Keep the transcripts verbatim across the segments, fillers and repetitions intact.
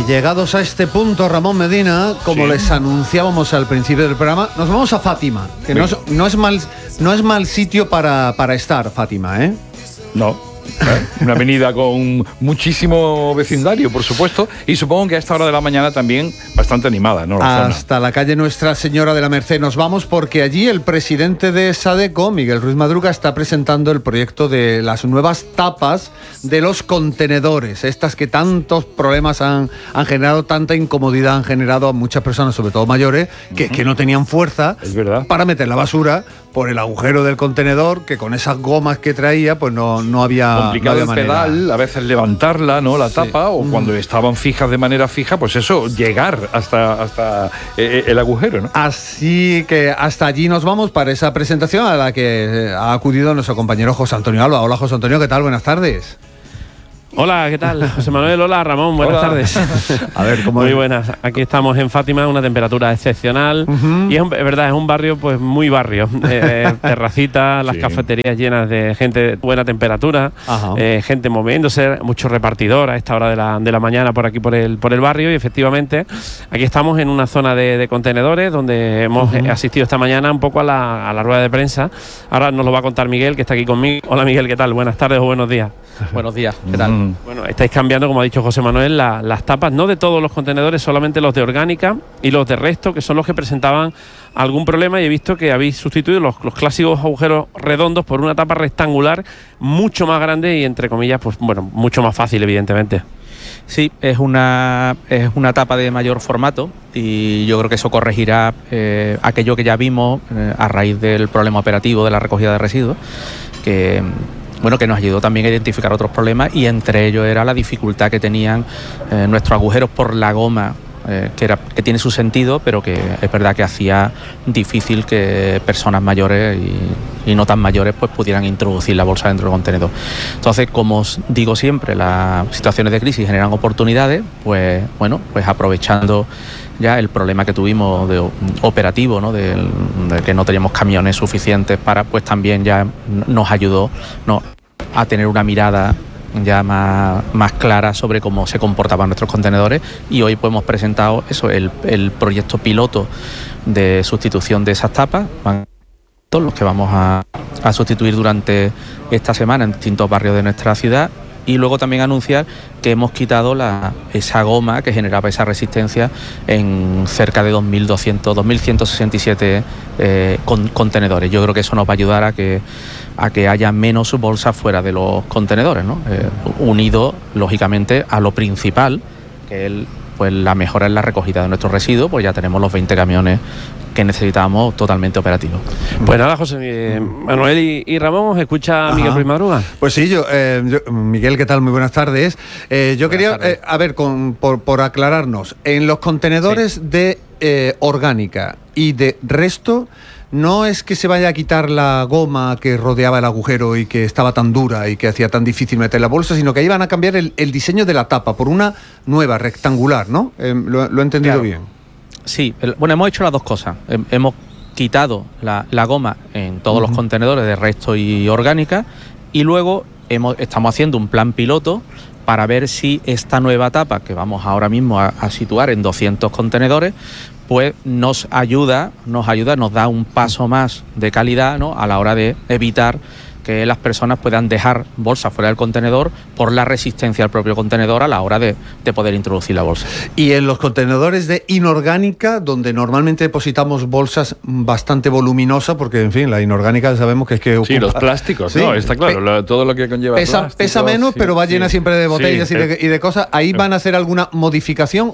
Y llegados a este punto, Ramón Medina, como sí. les anunciábamos al principio del programa, nos vamos a Fátima, que no es, no es mal no es mal sitio para, para estar, Fátima, ¿eh? No. ¿Eh? Una avenida con muchísimo vecindario, por supuesto, y supongo que a esta hora de la mañana también bastante animada, ¿no? La Hasta zona. La calle Nuestra Señora de la Merced nos vamos, porque allí el presidente de SADECO, Miguel Ruiz Madruga, está presentando el proyecto de las nuevas tapas de los contenedores, estas que tantos problemas han, han generado, tanta incomodidad han generado a muchas personas, sobre todo mayores, que, uh-huh. que no tenían fuerza es verdad. para meter la basura por el agujero del contenedor, que con esas gomas que traía, pues no, no había complicado no había el pedal, manera. A veces levantarla, ¿no? La tapa, sí. o mm. cuando estaban fijas de manera fija, pues eso, llegar hasta, hasta eh, el agujero, ¿no? Así que hasta allí nos vamos para esa presentación a la que ha acudido nuestro compañero José Antonio Alba. Hola, José Antonio, ¿qué tal? Buenas tardes. Hola, ¿qué tal? José Manuel, hola, Ramón, buenas hola. tardes. A ver, ¿cómo Muy es? buenas. Aquí estamos en Fátima, una temperatura excepcional. Uh-huh. Y es, un, es verdad, es un barrio, pues muy barrio. Eh, terracitas, las sí. cafeterías llenas de gente de buena temperatura, uh-huh. eh, gente moviéndose, mucho repartidor a esta hora de la, de la mañana por aquí, por el, por el barrio. Y efectivamente, aquí estamos en una zona de, de contenedores donde hemos uh-huh. asistido esta mañana un poco a la, a la rueda de prensa. Ahora nos lo va a contar Miguel, que está aquí conmigo. Hola, Miguel, ¿qué tal? Buenas tardes o buenos días. Buenos días, ¿qué tal? Uh-huh. Bueno, estáis cambiando, como ha dicho José Manuel, la, las tapas, no de todos los contenedores, solamente los de orgánica y los de resto, que son los que presentaban algún problema, y he visto que habéis sustituido los, los clásicos agujeros redondos por una tapa rectangular mucho más grande y, entre comillas, pues bueno, mucho más fácil, evidentemente. Sí, es una, es una tapa de mayor formato y yo creo que eso corregirá eh, aquello que ya vimos eh, a raíz del problema operativo de la recogida de residuos, que... bueno, que nos ayudó también a identificar otros problemas, y entre ellos era la dificultad que tenían eh, nuestros agujeros por la goma, eh, que, era, que tiene su sentido, pero que es verdad que hacía difícil que personas mayores y, y no tan mayores pues pudieran introducir la bolsa dentro del contenedor. Entonces, como os digo siempre, las situaciones de crisis generan oportunidades, pues bueno, pues aprovechando ya el problema que tuvimos de operativo, ¿no? de, de que no teníamos camiones suficientes para, pues también ya nos ayudó, ¿no? a tener una mirada ya más, más clara sobre cómo se comportaban nuestros contenedores, y hoy pues hemos presentado eso, el, el proyecto piloto de sustitución de esas tapas, los que vamos a, a sustituir durante esta semana en distintos barrios de nuestra ciudad. Y luego también anunciar que hemos quitado la, esa goma que generaba esa resistencia en cerca de dos mil doscientos, dos mil ciento sesenta y siete eh, con, contenedores. Yo creo que eso nos va a ayudar a que, a que haya menos bolsas fuera de los contenedores, ¿no? Eh, unido, lógicamente, a lo principal, que es pues, la mejora en la recogida de nuestros residuos, pues ya tenemos los veinte camiones que necesitábamos totalmente operativos. Pues nada, José eh, Manuel y, y Ramón, ¿os escucha Ajá. Miguel Ruiz Madruga? Pues sí, yo, eh, yo, Miguel, ¿qué tal? Muy buenas tardes. Eh, yo buenas quería, eh, a ver, con, por, por aclararnos, en los contenedores sí. de eh, orgánica y de resto, no es que se vaya a quitar la goma que rodeaba el agujero y que estaba tan dura y que hacía tan difícil meter la bolsa, sino que ahí van a cambiar el, el diseño de la tapa por una nueva, rectangular, ¿no? Eh, lo, lo he entendido claro. bien. Sí, el, bueno, hemos hecho las dos cosas. Hemos quitado la, la goma en todos uh-huh. los contenedores de resto y orgánica, y luego hemos, estamos haciendo un plan piloto para ver si esta nueva tapa, que vamos ahora mismo a, a situar en doscientos contenedores, pues nos ayuda, nos ayuda, nos da un paso más de calidad, ¿no? A la hora de evitar que las personas puedan dejar bolsas fuera del contenedor por la resistencia al propio contenedor a la hora de, de poder introducir la bolsa. Y en los contenedores de inorgánica, donde normalmente depositamos bolsas bastante voluminosas, porque en fin, la inorgánica sabemos que es que ocupa... Sí, los plásticos, ¿sí? ¿no? Está claro, Pe- lo, todo lo que conlleva pesa, plásticos, pesa menos, sí, pero va llena sí. siempre de botellas sí, y, de, y de cosas. ¿Ahí van a hacer alguna modificación?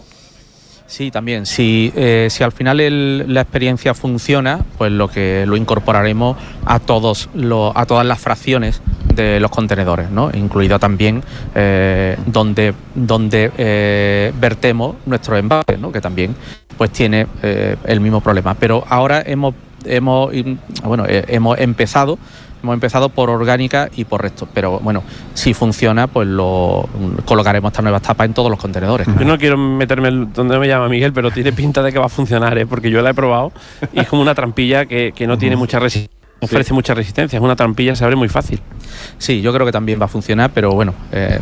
Sí, también. Si, eh, si al final el, la experiencia funciona, pues lo que lo incorporaremos a todos los, a todas las fracciones de los contenedores, ¿no? Incluido también eh, donde, donde eh, vertemos nuestros envases, ¿no? Que también pues tiene eh, el mismo problema. Pero ahora hemos, hemos, bueno, eh, hemos empezado. Hemos empezado por orgánica y por resto, pero bueno, si funciona, pues lo colocaremos estas nuevas tapas en todos los contenedores. Yo no quiero meterme donde me llama Miguel, pero tiene pinta de que va a funcionar, ¿eh? Porque yo la he probado y es como una trampilla que, que no tiene mucha resistencia. Ofrece sí. mucha resistencia, es una trampilla, se abre muy fácil. Sí, yo creo que también va a funcionar, pero bueno, eh,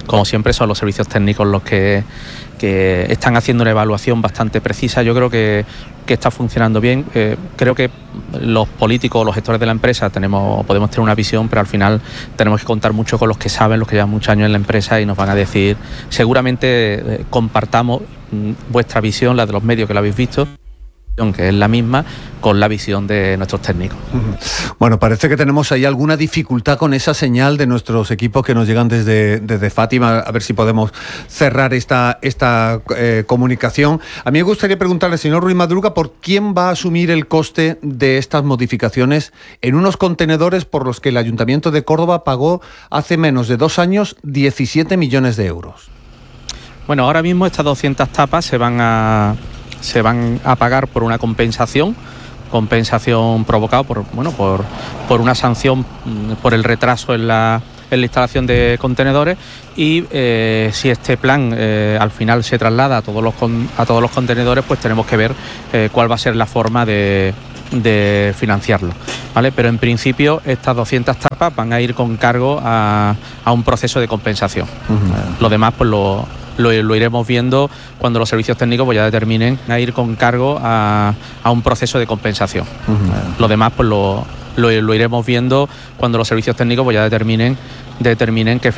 como siempre son los servicios técnicos los que, que están haciendo una evaluación bastante precisa. Yo creo que, que está funcionando bien. Eh, creo que los políticos, los gestores de la empresa tenemos, podemos tener una visión, pero al final tenemos que contar mucho con los que saben, los que llevan muchos años en la empresa y nos van a decir, seguramente eh, compartamos mm, vuestra visión, la de los medios que la habéis visto, que es la misma, con la visión de nuestros técnicos. Bueno, parece que tenemos ahí alguna dificultad con esa señal de nuestros equipos que nos llegan desde, desde Fátima, a ver si podemos cerrar esta, esta eh, comunicación. A mí me gustaría preguntarle al señor Ruiz Madruga por quién va a asumir el coste de estas modificaciones en unos contenedores por los que el Ayuntamiento de Córdoba pagó hace menos de dos años diecisiete millones de euros. Bueno, ahora mismo estas doscientas tapas se van a... se van a pagar por una compensación, compensación provocada por, bueno, por, por una sanción por el retraso en la, en la instalación de contenedores y eh, si este plan eh, al final se traslada a todos los, con, a todos los contenedores, pues tenemos que ver eh, cuál va a ser la forma de, de financiarlo, ¿vale? Pero en principio estas doscientas tapas van a ir con cargo a, a un proceso de compensación. Uh-huh. Lo demás pues lo... Lo, lo iremos viendo cuando los servicios técnicos pues ya determinen a ir con cargo a, a un proceso de compensación. Uh-huh. Lo demás pues lo, lo, lo iremos viendo cuando los servicios técnicos pues ya determinen, determinen que